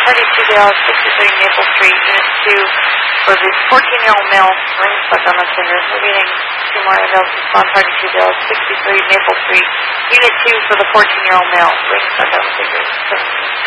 Party 2 Dallas, 63 Maple Street. Unit 2 for the 14-year-old male, ring stuck on the finger. Moving 2 more adults, respond Party 2 Dallas, 63 Maple Street. Unit 2 for the 14-year-old male, ring stuck on the finger.